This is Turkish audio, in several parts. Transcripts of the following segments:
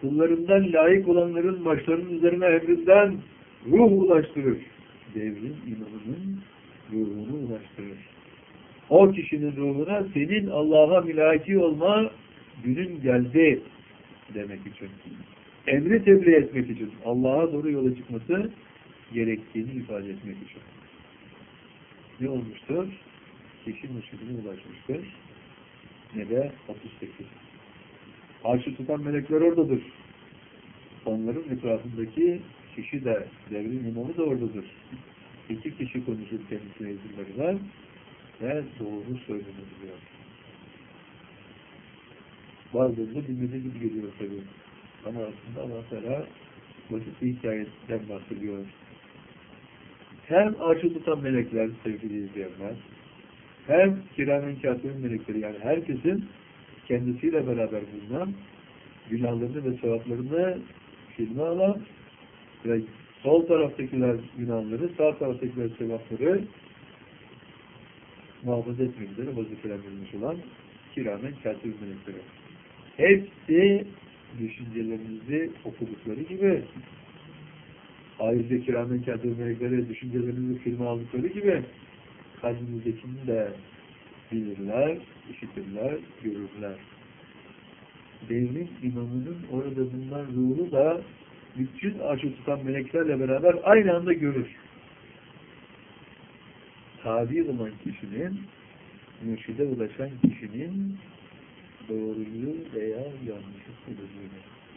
kullarından layık olanların başlarının üzerine emrinden ruh ulaştırır. Devrin imamının ruhunu ulaştırır. O kişinin ruhuna senin Allah'a mülaki olma günün geldi demek için. Emri tebliğ etmek için. Allah'a doğru yola çıkması gerektiğini ifade etmek için. Ne olmuştur? Kişi mürşidine ulaşmıştır. Ne de 38. Arşı tutan melekler oradadır. Onların etrafındaki kişi de, devrin imamı da oradadır. İki kişi konuşup kendisine izin verirler ve doğru söylenir diyor. Bazılarında bilmediği gibi geliyor tabii. Ama aslında Allah Teala basit bir hikayeden bahsediyor. Hem arşı tutan melekler, sevgili izleyenler, hem kiramen kâtibin melekleri, yani herkesin kendisiyle beraber bulunan günahlarını ve sevaplarını filme alan ve sol taraftakiler günahları, sağ taraftakiler sevapları muhafaza etmek üzere vazifelendirilmiş olan kiramen kâtibin melekleri. Hepsi düşüncelerinizi okudukları gibi, ayrıca kiramen kâtibin melekleri düşüncelerinizi filme aldıkları gibi kalbimizdekini de bilirler, işitirler, görürler. Devrin imamının orada bulunan ruhu da bütün arşı tutan meleklerle beraber aynı anda görür. Tabi olan kişinin, mürşide ulaşan kişinin doğruluğu veya yanlışı söylediğini.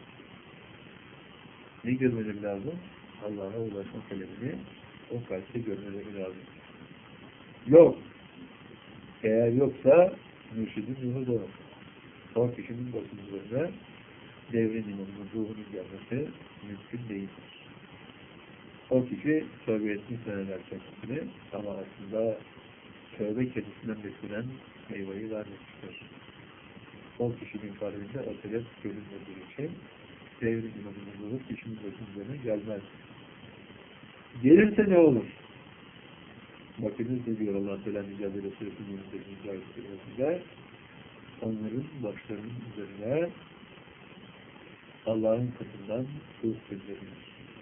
Ne görmeleri lazım? Allah'a ulaşma kalemini o kalpte görmeleri lazım. Yok. Eğer yoksa mürşidin ruhu da o kişinin basınlarına devrin imamının ruhunun gelmesi mümkün değildir. O kişi tövbe etmiş seneler kendisini ama aslında tövbe kendisinden beslenen meyveyi vermemiştir. O kişinin kalbinde atelet görünmediği için devrin imamının ruhu kişinin basınlarına gelmez. Gelirse ne olur? Bakınız ne diyor Allah Teala Mücadele Suresinin 28. ayetinde, onların başlarının üzerine Allah'ın katından ruh gönderilir.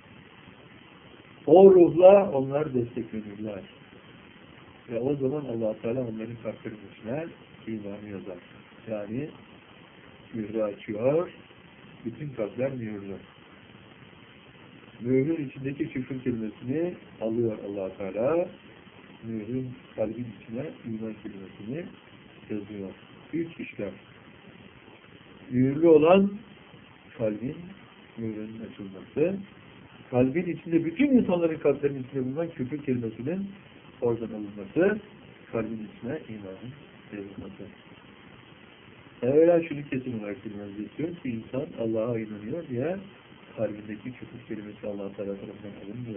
O ruhla onlar desteklenirler. Ve o zaman Allah Teala onların kalplerinin içine imanı yazar. Yani mührü açıyor, bütün kalpler mühürlü. Mührün içindeki küfür kelimesini alıyor Allah Teala, mührün kalbin içine iman kelimesini yazıyor. 3 işlem. Mühürlü olan kalbin mührünün açılması, kalbin içinde bütün insanların kalplerinin içinde bulunan küfür kelimesinin oradan alınması, kalbin içine imanın yazılması. Evvela şunu kesin olarak bilmenizi istiyorum ki insan Allah'a inanıyor diye kalbindeki küfür kelimesi Allah Teala tarafından alınmıyor.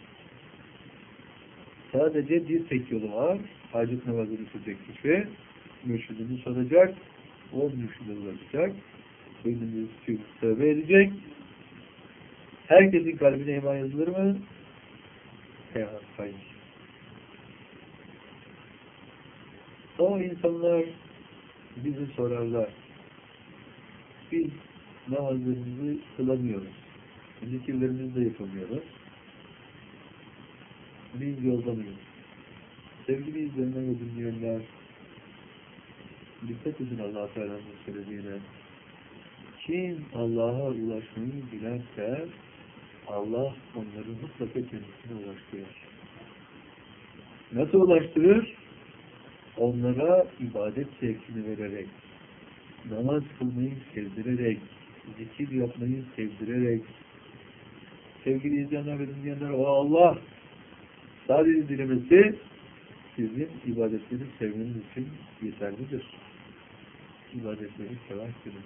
Sadece bir tek yolu var. Hacet namazını tutacak kişi mürşidini soracak, o mürşide ulaşacak, kendini tövbe edecek. Herkesin kalbine iman yazılır mı? Hayır. O insanlar bizi sorarlar. Biz namazlarımızı kılamıyoruz. Zikirlerimizi de yapamıyoruz. Biz yolda mıyız? Sevgili izleyenler ve dinleyenler, dikkat edin Allah Teala'nın söylediğine. Kim Allah'a ulaşmayı dilerse Allah onları mutlaka kendisine ulaştırır. Nasıl ulaştırır? Onlara ibadet zevkini vererek, namaz kılmayı sevdirerek, zikir yapmayı sevdirerek, sevgili izleyenler ve dinleyenler, o Allah sadece dilemesi sizin ibadetleri sevmeniz için yeterlidir. İbadetleri seversiniz.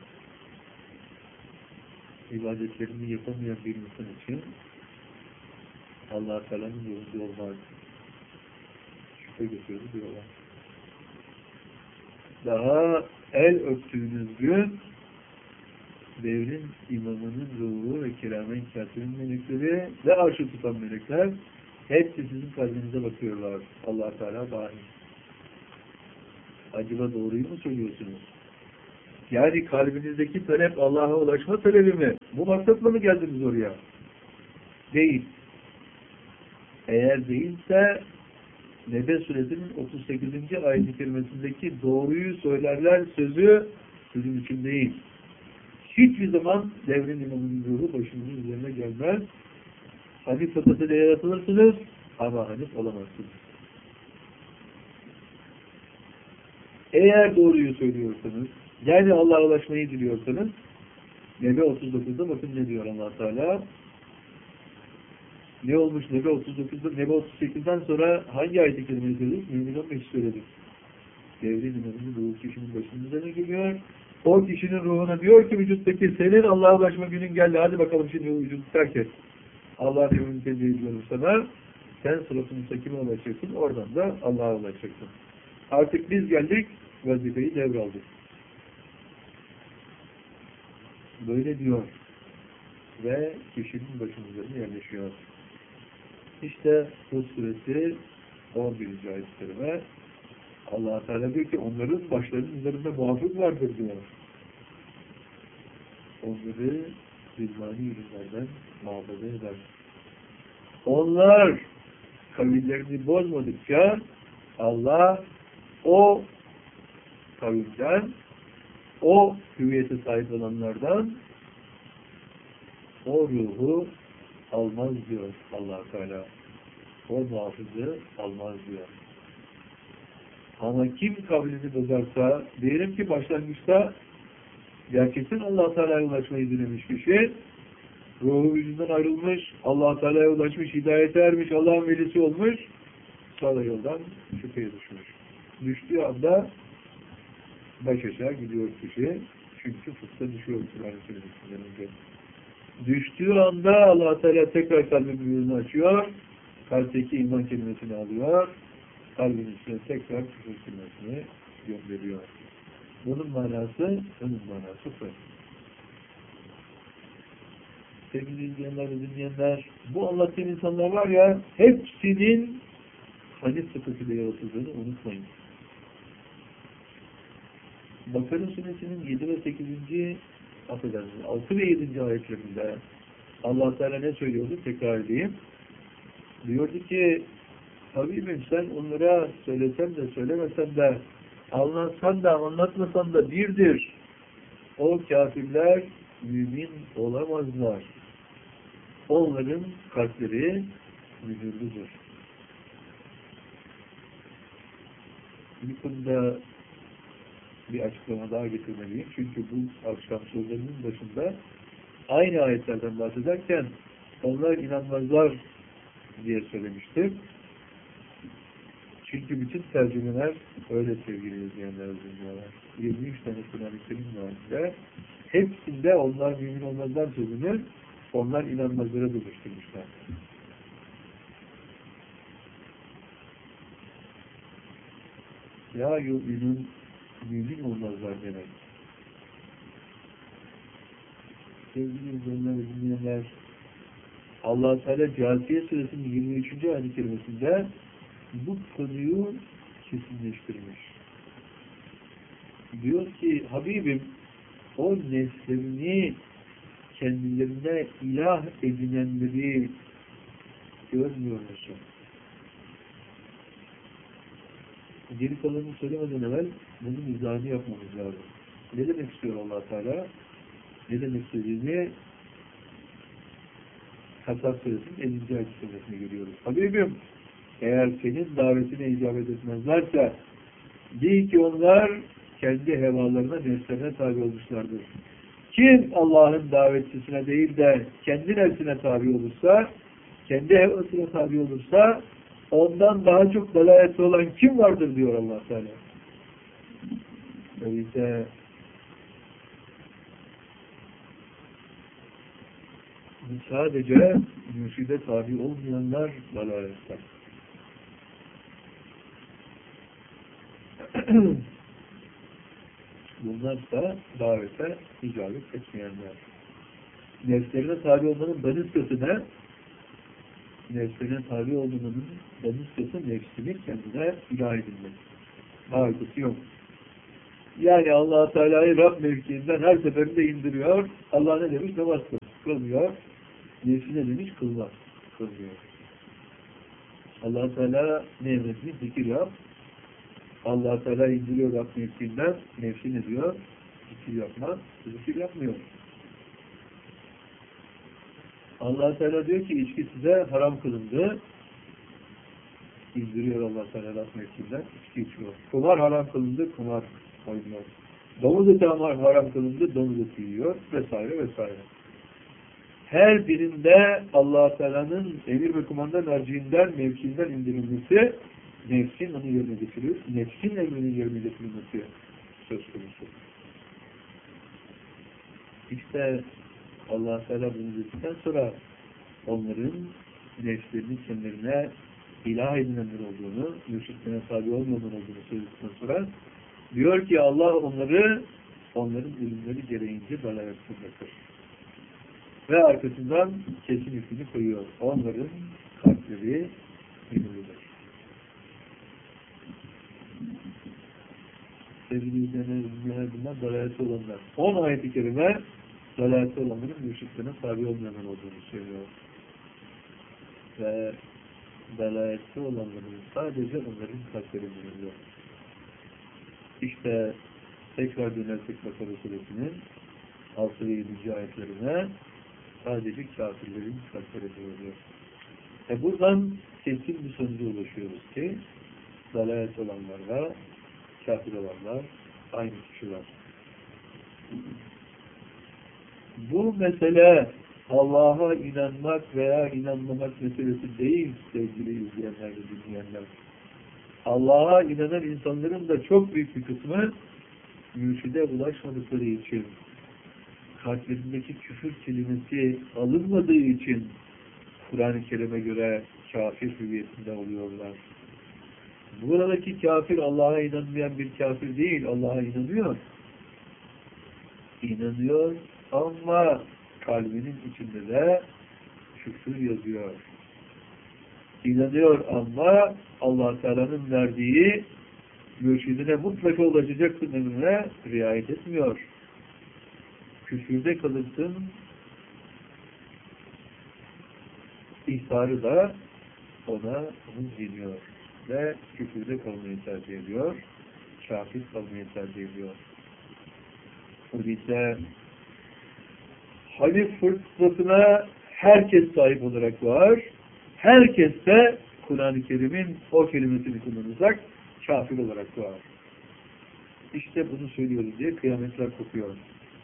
İbadetlerini yapamayan bir insan için Allah-u Teala'nın yolunda olmaz. Şüphe götürür diyorlar. Daha el öptüğünüz gün devrin imamının ruhu ve kiramen kâtibin melekleri ve arşı tutan melekler hepsi sizin kalbinize bakıyorlar. Allah-u Teala dahil. Acaba doğruyu mu söylüyorsunuz? Yani kalbinizdeki talep Allah'a ulaşma talebi mi? Bu maksatla mı geldiniz oraya? Değil. Eğer değilse Nebe suresinin 38. ayet-i kerimesindeki doğruyu söylerler sözü sizin için değil. Hiçbir zaman devrin imamının ruhu başınızın üzerine gelmez. Hanif fıtratıyla yaratılırsınız ama hanif olamazsınız. Eğer doğruyu söylüyorsanız, yani Allah'a ulaşmayı diliyorsanız, Nebe 39'da bakın ne diyor Allah Teala. Ne olmuş Nebe 39'da, Nebe 38'den sonra hangi ayet-i kerimeyi söyledik? Mümin 15 söyledik. Devrin imamının ruhu kişinin başının üzerine geliyor. O kişinin ruhuna diyor ki vücuttaki senin Allah'a ulaşma günün geldi. Hadi bakalım şimdi o vücudu terk et. Allah'ın emrini tebliğ ediyorum sana. Sen sıratın müstakime ulaşacaksın. Oradan da Allah'a ulaşacaksın. Artık biz geldik, vazifeyi devraldık. Böyle diyor. Ve kişinin başının üzerine yerleşiyor. İşte Hud suresi 11. ayet-i kerime. Allah Teala diyor ki onların başlarının üzerinde muhafız vardır diyor. Onları zilmani ürünlerden muhafaza eder. Onlar kavillerini bozmadıkça Allah o kavimden, o hüviyete sahip olanlardan o ruhu almaz diyor Allah Teala. O muhafızı almaz diyor. Ama kim kavlini bozarsa, diyelim ki başlangıçta gerçekten Allah Teala'ya ulaşmayı dilemiş kişi, ruhu vücudundan ayrılmış, Allah Teala'ya ulaşmış, hidayete ermiş, Allah'ın velisi olmuş, sağda yoldan şüpheye düşmüş. Düştüğü anda baş aşağı gidiyor kişi, çünkü fıkta düşüyor Kur'an-ı Kerim'den önce. Düştüğü anda Allah Teala tekrar kalbin büyüğünü açıyor, kalpteki iman kelimesini alıyor, kalbin içine tekrar küfür kelimesini gönderiyor. Bunun manası, onun manası bu. Sevgili izleyenler ve dinleyenler, bu anlattığım insanlar var ya, hepsinin hadis sıfatıyla yaratıldığını unutmayın. Bakara suresinin 7 ve 8. affedersiniz, 6 ve 7. ayetlerinde Allah Teala ne söylüyordu? Tekrar edeyim. Diyordu ki, Habibim sen onlara söylesen de söylemesen de anlatsan da anlatmasan da birdir. O kafirler mümin olamazlar. Onların kalpleri mühürlüdür. Bir konuda bir açıklama daha getirmeliyim. Çünkü bu akşam sözlerinin başında aynı ayetlerden bahsederken onlar inanmazlar diye söylemiştim. Çünkü bütün tercümeler öyle sevgili izleyenler dinliyorlar. 23 tane Kur'an-ı Kerim var. Hepsinde onlar mümin olmazlar sözünü onlar inanmazlara dönüştürmüşler. Ya yu'minun mümin olmazlar demek. Sevgili izleyenler ve dinleyenler, Allah-u Teala Câsiye Suresinin 23. ayet-i kerimesinde bu konuyu kesinleştirmiş. Diyor ki Habibim o nefslerini kendilerine ilah edinenleri görmüyor musun? Geri kalanını söylemeden evvel bunun izahını yapmamız lazım. Ne demek istiyor Allah Teala? Ne demek istediğini Kasas Suresinin 50. ayet-i kerimesine görüyoruz. Habibim eğer senin davetine icabet etmezlerse bil ki onlar kendi hevalarına, nefslerine tabi olmuşlardır. Kim Allah'ın davetçisine değil de kendi nefsine tabi olursa, kendi hevasına tabi olursa ondan daha çok dalaletli olan kim vardır diyor Allah Teala. Öyleyse sadece mürşide tabi olmayanlar dalaletler. Bunlar da davete icabet etmeyenler. Nefslerine tabi olmanın daniskası ne? Nefslerine tabi olmanın daniskası nefsini kendine ilah edilmek. Daha ötesi yok. Yani Allah Teala'yı Rab mevkiinden her seferinde indiriyor. Allah ne demiş? Namaz kıl. Kılmıyor. Nefsi ne demiş? Kılmaz. Kılmıyor. Allah Teala ne emretmiş? Zikir yap. Allah Teala indiriyor Rab mevkiinden. Nefsi ne diyor? Zikir yapmaz. Zikir yapmıyor. Allah Teala diyor ki içki size haram kılındı. İndiriyor Allah Teala Rab mevkiinden. İçki içiyor. Kumar haram kılındı. Kumar oynuyor. Domuz eti haram kılındı. Domuz eti yiyor. Vesaire vesaire. Her birinde Allah Teala'nın emir ve kumanda merciinden, mevkiinden indirilmesi, nefsin onu yerine getirir. Nefsin emrinin yerine getirilmesi söz konusu. İşte Allah Teala bunu dedikten sonra onların nefslerinin kendilerine ilah edinenler olduğunu, mürşitlerine tabi olmadan olduğunu söyledikten sonra diyor ki Allah onların ilimleri gereğince dalavetsiz bırakır. Ve arkasından kesin hükmünü koyuyor. Onların kalpleri yürürler. Sevgili izleyenler, bunlar dalayeti olanlar. 10 ayet-i kerime dalayeti olanların mürşitlerine tabi olmayan olduğunu söylüyor. Ve dalayeti olanların sadece onların kalpleri yürürler. İşte tekrar dönersek Bakara Suresi'nin 6 ve 7. ayetlerine sadece kafirlerin kalpleri yürürler. Buradan kesin bir sonuca ulaşıyoruz ki dalayet olanlarla kafir olanlar aynı kişiler. Bu mesele Allah'a inanmak veya inanmamak meselesi değil sevgili izleyenler ve dinleyenler. Allah'a inanan insanların da çok büyük bir kısmı mürşide ulaşmadıkları için, kalplerindeki küfür kelimesi alınmadığı için Kur'an-ı Kerim'e göre kafir hüviyetinde oluyorlar. Buradaki kafir Allah'a inanmayan bir kafir değil, Allah'a inanıyor. İnanıyor ama kalbinin içinde de küfür yazıyor. İnanıyor ama Allah Teala'nın verdiği mürşidine mutlaka ulaşacaksın emrine riayet etmiyor. Küfürde kalırsın, ihtarı da onu dinliyor. Ve küfürde kalmayı tercih ediyor. Kafir kalmayı tercih ediyor. Öyleyse Halif fırsatına herkes sahip olarak var. Herkes de Kur'an-ı Kerim'in o kelimesini kullanacak kafir olarak var. İşte bunu söylüyoruz diye kıyametler kopuyor.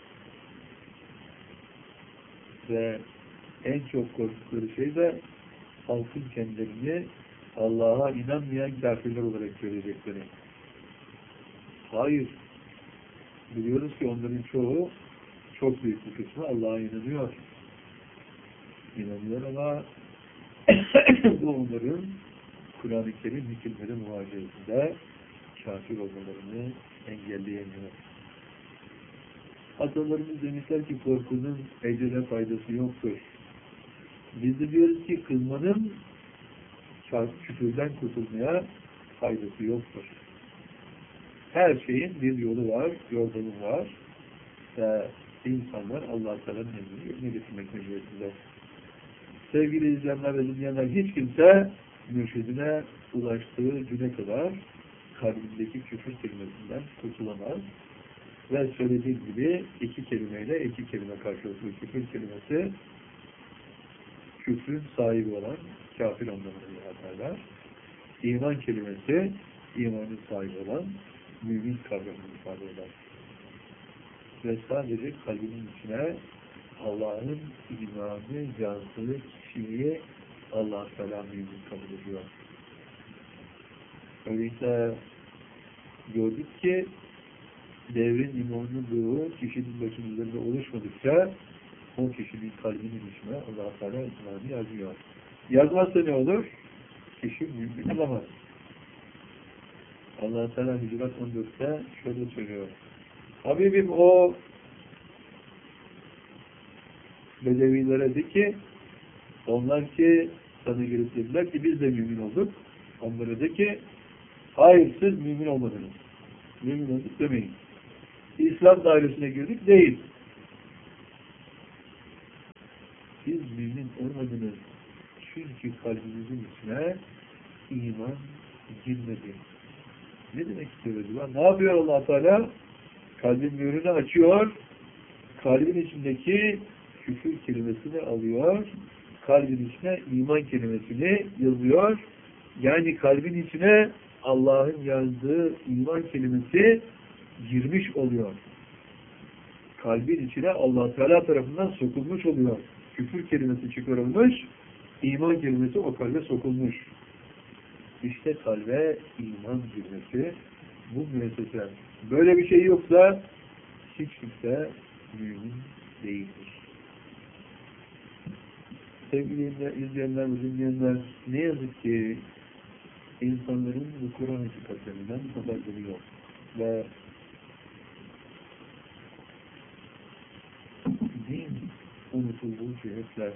Ve en çok korktukları şey de halkın kendilerini Allah'a inanmayan kafirler olarak görecekleri. Hayır. Biliyoruz ki onların çoğu, çok büyük bir kısmı Allah'a inanıyor. İnanıyor ama bu onların Kur'an-ı Kerim hükümleri muhacirinde kafir olmalarını engelleyemiyor. Atalarımız demişler ki korkunun ecele faydası yoktur. Biz de diyoruz ki kılmanın küfürden kurtulmaya faydası yoktur. Her şeyin bir yolu var, yordamı var. Ve insanlar Allah-u Teala'nın emrini yerine getirmek mecburiyetinde. Sevgili izleyenler ve dinleyenler, hiç kimse mürşidine ulaştığı güne kadar kalbindeki küfür kelimesinden kurtulamaz. Ve söylediğim gibi iki kelime karşılıklı küfür kelimesi küfrün sahibi olan kafir anlamını yaparlar. İman kelimesi imanın sahibi olan mümin kavramını ifade eder. Ve sadece kalbinin içine Allah'ın imanı yazdığı kişiyi Allah-u Teala mümin kabul ediyor. Öyleyse gördük ki devrin imamının ruhu kişinin başının üzerinde oluşmadıkça o kişinin kalbinin içine Allah-u Teala imanı yazıyor. Yazmazsa ne olur? Kişi mümin olamaz. Allah-u Teala Hicrat 14'te şöyle söylüyor. Habibim o Bedevilere de ki onlar ki sana gelip dediler ki biz de mümin olduk. Onlara de ki hayır siz mümin olmadınız. Mümin olduk demeyin. İslam dairesine girdik değil. Siz mümin olmadınız. Çünkü kalbinizin içine iman girmedi. Ne demek istiyor acaba? Ne yapıyor Allah Teala? Kalbin mühürünü açıyor. Kalbin içindeki küfür kelimesini alıyor. Kalbin içine iman kelimesini yazıyor. Yani kalbin içine Allah'ın yazdığı iman kelimesi girmiş oluyor. Kalbin içine Allah Teala tarafından sokulmuş oluyor. Küfür kelimesi çıkarılmış, iman kelimesi o kalbe sokulmuş. İşte kalbe iman girmesi bu müessese. Böyle bir şey yoksa hiç kimse mümin değildir. Sevgili izleyenler, dinleyenler, ne yazık ki insanların bu Kur'an hakikatlerinden haberdiri yok. Ve din unutulduğu cihetler,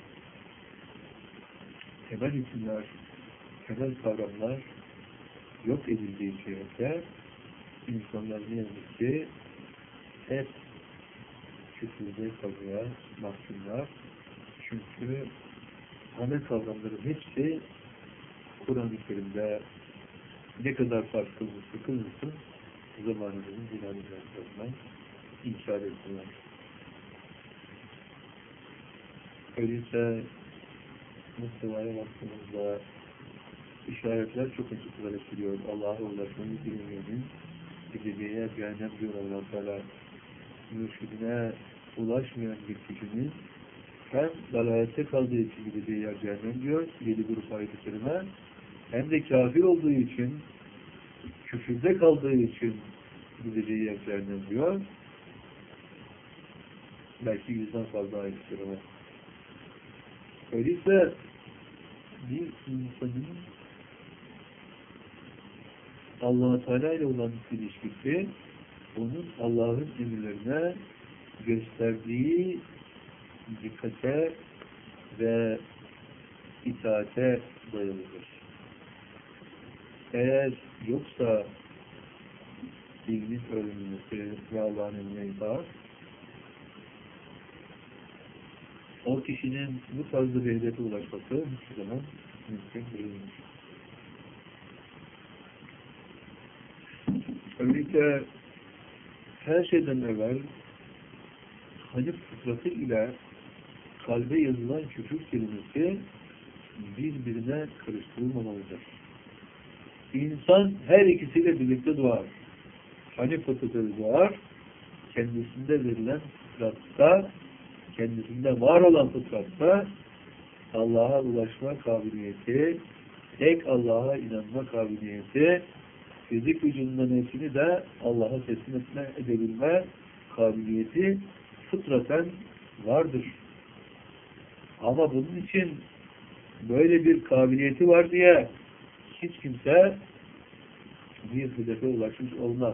temel hükümler, temel kavramlar yok edildiği cihetler, insanlar ne yazık ki hep küfürde kalıyor, mahkumlar. Çünkü ana kavramların hepsi Kur'an-ı Kerim'de ne kadar farklı sıkılmışsın zamanımızın dinamizasından inkar ediyorlar. Öyleyse Mustafa'ya baktığımızda işaretler çok açık olarak geliyor. Allah'a ulaşmanın bilinmeyenin gideceği cehennem diyor Allah Teala. Mürşidine ulaşmayan bir kişinin hem dalalette kaldığı için gideceği yer cehennem diyor, 7 grup ayet-i kerime, hem de kafir olduğu için, küfürde kaldığı için gideceği yer cehennem diyor. Belki 100'den fazla ayet-i kerime. Öyleyse bir insanın Allah-u Teala ile olan ilişkisi, onun Allah'ın emirlerine gösterdiği dikkate ve itaate dayalıdır. Eğer yoksa ilmin öğrenilmesi ve Allah'ın emrine itaat, o kişinin bu tarzda bir hedefe ulaşması hiçbir zaman mümkün değildir. Öyleyse her şeyden evvel Hanif fıtratı ile kalbe yazılan küfür kelimesi birbirine karıştırılmamalıdır. İnsan her ikisiyle birlikte doğar. Hanif fıtratı doğar, kendisinde verilen fıtratta, kendisinde var olan fıtratta Allah'a ulaşma kabiliyeti, tek Allah'a inanma kabiliyeti, fizik vücudundan nefsini de Allah'a teslim edebilme kabiliyeti fıtraten vardır. Ama bunun için böyle bir kabiliyeti var diye hiç kimse bir hedefe ulaşmış olmaz.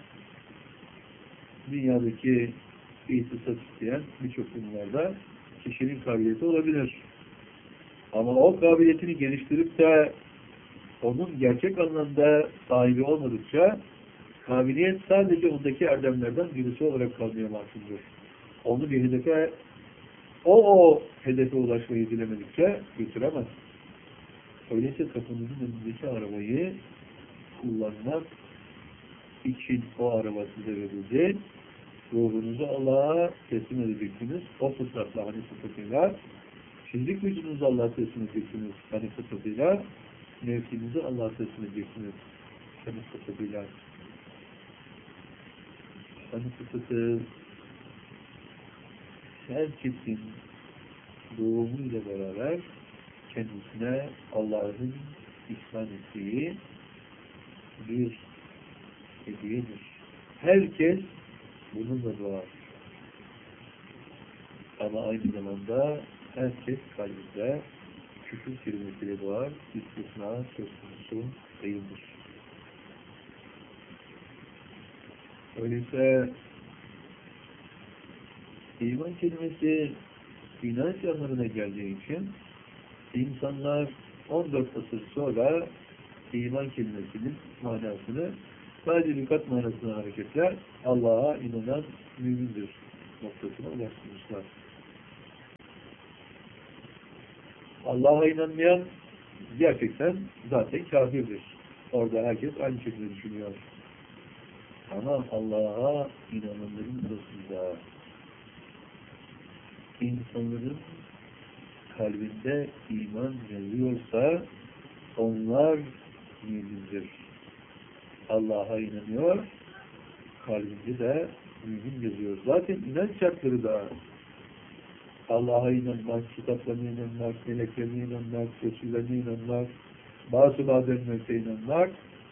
Dünyadaki ihtisas isteyen birçok konularda kişinin kabiliyeti olabilir. Ama o kabiliyetini geliştirip de onun gerçek anlamda sahibi olmadıkça kabiliyet sadece ondaki erdemlerden birisi olarak kalmaya mahkumdur. Onu bir hedefe, o hedefe ulaşmayı dilemedikçe götüremez. Öyleyse kapınızın önündeki arabayı kullanmak için o araba size verildi. Ruhunuzu Allah'a teslim edeceksiniz. O fıtratla, hani fıtratıyla. Fizik vücudunuzu Allah'a teslim edeceksiniz. Hani fıtratıyla. Nefsinizi Allah'a teslim edeceksiniz. Hani fıtratıyla. Hani fıtratı herkesin doğumuyla beraber kendisine Allah'ın ihsan ettiği bir hediyedir. Herkes bununla doğar. Ama aynı zamanda herkes kalbinde küfür kelimesiyle doğar. İstisna söz konusu değildir. Öyleyse iman kelimesi inanç yanlarına geldiği için insanlar 14 asır sonra iman kelimesinin manasını Sadece lügat manasına hareketler Allah'a inanan mümindir noktasına ulaştırmışlar. Allah'a inanmayan gerçekten zaten kafirdir. Orada herkes aynı şekilde düşünüyor. Ama Allah'a inananların arasında insanların kalbinde iman yazıyorsa onlar mümindir. Allah'a inanıyor, kalbinde de mümin yazıyor. Zaten inanç şartları da Allah'a inanmak, kitaplarına inanmak, meleklerine inanmak, Resullerine inanmak, bazı dönmekte inanmak,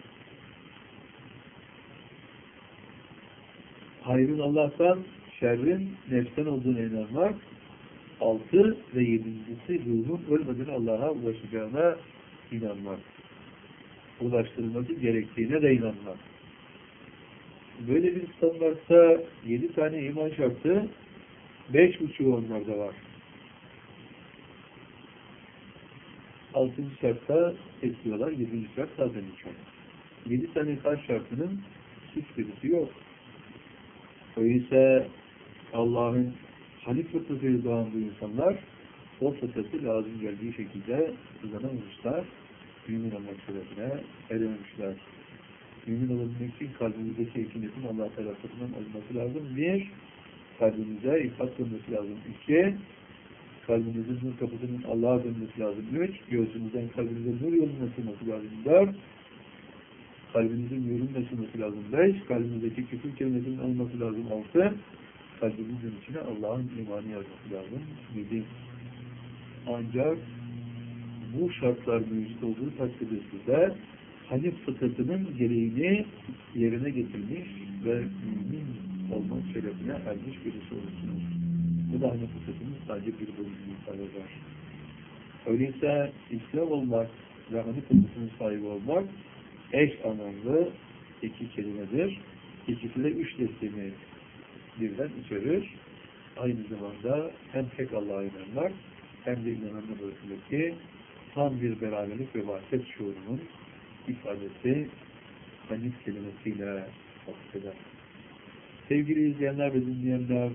hayrın Allah'tan, şerrin nefsten olduğuna inanmak, 6 ve 7.'si ruhun ölmeden Allah'a ulaşacağına inanmak. Ulaştırılması gerektiğine de inanmak. Böyle bir standartta 7 tane iman şartı, 5.5'u onlarda var. 6. şartta ekliyorlar, 7. şart zaten içiyor. 7 tane taş şartının hiçbirisi yok. Öyleyse Allah'ın Hanif fıtratıyla doğan bu insanlar o fıtratı lazım geldiği şekilde kullanamamışlar. Mümin olmak sebebine erememişler. Mümin olabilmek için kalbimizdeki ekinetin Allah tarafından olması lazım. 1. Kalbimize ifat dönmesi lazım. 2. Kalbimizin nur kapısının Allah'a dönmesi lazım. 3. Göğsümüzden kalbimize nur yolunun açılması lazım. 4. Kalbimizin nurun açılması lazım. 5. Kalbimizdeki küfür kelimesinin olması lazım. 6. Kalbimizin içine Allah'ın imanı yazması lazım. 7. Ancak bu şartlar mevcut olduğu takdirde sizler Hanif fıtratının gereğini yerine getirmiş ve mümin olmak şerefine ermiş birisi olursunuz. Bu da Hanif fıtratının sadece bir bölümünü ifade eder. Öyleyse İslam olmak ve Hanif fıtratının sahibi olmak eş anlamlı iki kelimedir. İkisi de 3 destemi birden içerir. Aynı zamanda hem tek Allah'a inanmak hem de inananlar arasındaki tam bir beraberlik ve vahdet şuurunun ifadesi Hanif kelimesiyle eder. Sevgili izleyenler ve dinleyenler,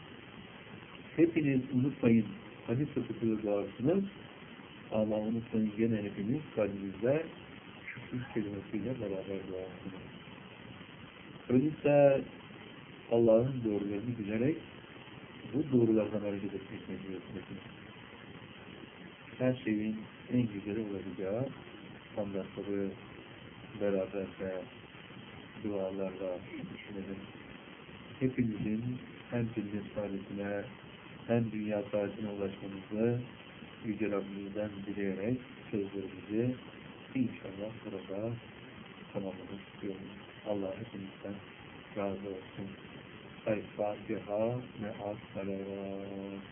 hepiniz unutmayın Hanif fıtratıyla doğarsınız ama unutmayın gene hepiniz kalbinizde küfür kelimesiyle beraber doğarsınız. Öyleyse Allah'ın doğrularını bilerek bu doğrulardan hareket etmek mecburiyetindesiniz. Her şeyin en güzeli olacağı standartları beraberce dualarla düşünelim. Hepimizin hem cennet saadetine hem dünya saadetine ulaşmamızı Yüce Rabbimizden dileyerek sözlerimizi inşallah burada tamamlamak istiyoruz. Allah hepimizden razı olsun. El-Fatiha ve As-Salavat.